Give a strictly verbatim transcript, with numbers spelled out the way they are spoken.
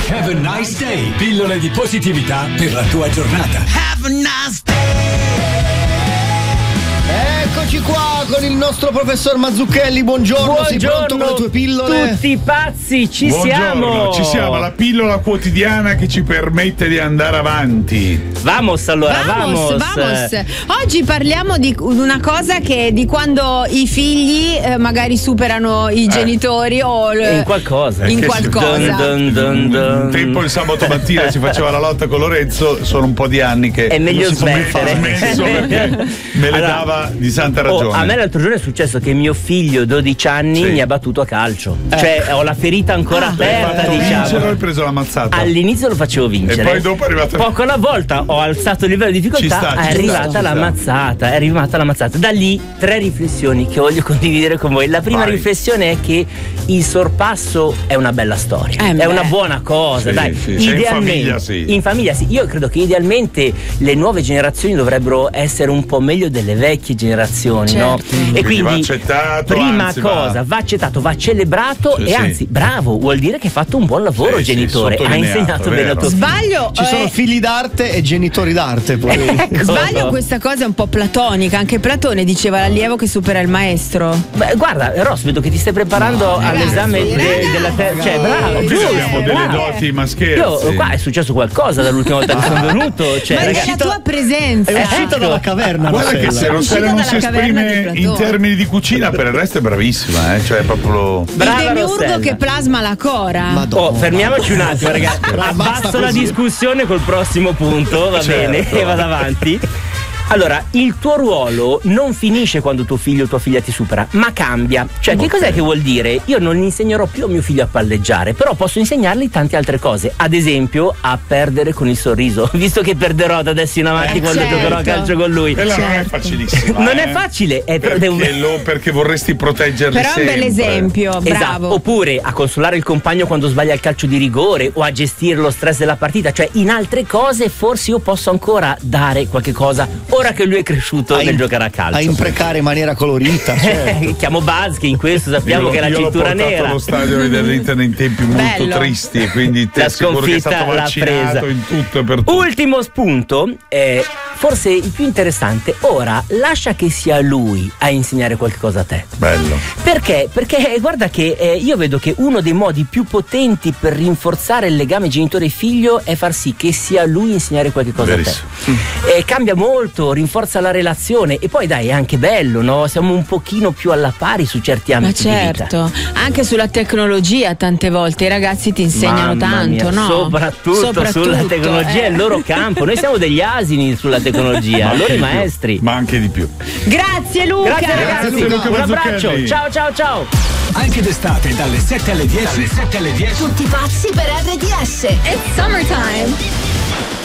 Have a nice day. Pillole di positività per la tua giornata. Have a nice day. Eccoci qua con il nostro professor Mazzucchelli. Buongiorno, Buongiorno, sei pronto con le tue pillole? Tutti pazzi, ci Buongiorno, siamo. ci siamo, la pillola quotidiana che ci permette di andare avanti. Vamos allora, vamos, vamos. vamos. Oggi parliamo di una cosa che di quando i figli eh, magari superano i Eh. genitori o l- In qualcosa. in Che si- qualcosa. Dun, dun, dun. Un tempo il sabato mattina si faceva la lotta con Lorenzo, sono un po' di anni che È meglio non si può mai fare smettere. smesso perché me le Allora, dava di santa Oh, ragione. a me l'altro giorno è successo che mio figlio dodici anni Sì. mi ha battuto a calcio. Cioè ho la ferita ancora Ah, Hai aperta, fatto vincere o hai diciamo. preso la mazzata? All'inizio lo facevo vincere. E poi dopo è arrivato- Poco alla volta ho alzato il livello di Ci difficoltà, sta, ci è sta, arrivata ci la sta. mazzata, è arrivata la mazzata. Da lì tre riflessioni che voglio condividere con voi. La prima Vai. riflessione è che il sorpasso è una bella storia, Eh, è beh. una buona cosa, Sì, dai. sì. Cioè, in famiglia sì. In famiglia sì. Io credo che idealmente le nuove generazioni dovrebbero essere un po' meglio delle vecchie generazioni, no? Certo. E Quindi va quindi accettato, prima anzi, cosa va- va accettato, va celebrato Sì, e sì. anzi bravo, vuol dire che hai fatto un buon lavoro Sì, sì, genitore, ha sottolineato, insegnato bene vero. al tuo figlio. Sbaglio? Ci sono eh, figli d'arte e genitori d'arte poi. Ecco. Sbaglio, questa cosa è un po' platonica. Anche Platone diceva l'allievo che supera il maestro. Beh, guarda, Ross, vedo che ti stai preparando all'esame ragazzi, de- ragazzi. della terza. Cioè, bravo, Qui giusto, abbiamo delle bravo. doti, ma scherzi. Io qua è successo qualcosa dall'ultima volta che sono venuto. Cioè, Ma è ragazzi, la tua presenza. È uscita dalla caverna. Guarda che Rossella. se Rossella non si Uscita dalla caverna esprime di in Platone. termini di cucina, per il resto è bravissima, eh? Cioè proprio. brava il demiurgo Rossella. che plasma la cora. Madonna. Oh, fermiamoci un attimo, ragazzi. Basta Abbasso la così. discussione col prossimo punto, va Certo. bene? E vado avanti. Allora, il tuo ruolo non finisce quando tuo figlio o tua figlia ti supera, ma cambia. Cioè, che Ok. cos'è che vuol dire? Io non insegnerò più a mio figlio a palleggiare, però posso insegnargli tante altre cose. Ad esempio, a perdere con il sorriso. Visto che perderò da adesso in avanti Eh, quando certo. giocherò a calcio con lui. E là non è facilissima. Non eh? è facile, è però Perché, devo- lo- perché vorresti proteggerli Però è un sempre. bel esempio, Esatto. bravo. Oppure a consolare il compagno quando sbaglia il calcio di rigore o a gestire lo stress della partita. Cioè, in altre cose forse io posso ancora dare qualche cosa ora che lui è cresciuto A nel im- giocare a calcio. A imprecare in maniera colorita. Certo. Eh, chiamo Buzz, che in questo sappiamo Io- che è la io l'ho cintura portato nera. allo stadio a vedere l'Inter in tempi molto Bello. tristi e quindi ti La assicuro che è sconfitta stato l'ha vaccinato presa. in tutto e per tutto. Ultimo spunto, eh, forse il più interessante. Ora lascia che sia lui a insegnare qualcosa a te. Bello. Perché? Perché guarda che eh, io vedo che uno dei modi più potenti per rinforzare il legame genitore-figlio è far sì che sia lui a insegnare qualche cosa Verissimo. a te. Eh, cambia molto, rinforza la relazione e poi dai, è anche bello, no? Siamo un pochino più alla pari su certi Ma ambiti di vita. certo, anche sulla tecnologia tante volte i ragazzi ti insegnano Mamma tanto, mia, no? Soprattutto, sulla tecnologia è eh. il loro campo. Noi siamo degli asini sulla tecnologia, Ma loro anche i di più. maestri. Ma anche di più. Grazie Luca. Grazie ragazzi, Luca un abbraccio. Mazzucchelli. Ciao ciao ciao. Anche d'estate dalle sette alle dieci. Dalle sette alle dieci. Tutti pazzi per R D S. It's summertime.